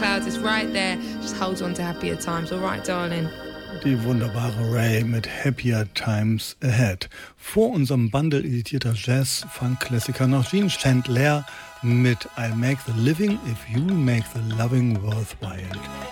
clouds, it's right there. Just hold on to happier times. All right, darling. Die wunderbare Ray mit Happier Times Ahead. Vor unserem Bundle editierter Jazz-Funk-Klassiker noch Gene Chandler mit I'll Make the Living If You Make the Loving Worthwhile.